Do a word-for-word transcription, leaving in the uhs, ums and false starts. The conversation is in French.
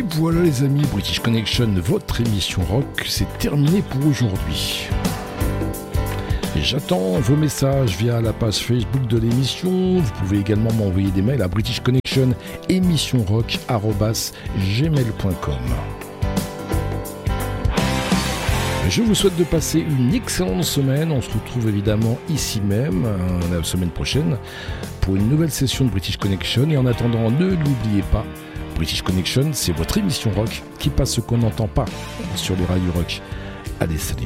Et voilà les amis, British Connection, votre émission rock, c'est terminé pour aujourd'hui. Et j'attends vos messages via la page Facebook de l'émission. Vous pouvez également m'envoyer des mails à british connection émission rock arobase gmail point com. Je vous souhaite de passer une excellente semaine. On se retrouve évidemment ici même euh, la semaine prochaine pour une nouvelle session de British Connection. Et en attendant, ne l'oubliez pas, British Connection, c'est votre émission rock qui passe ce qu'on n'entend pas sur les radios rock. Allez, salut.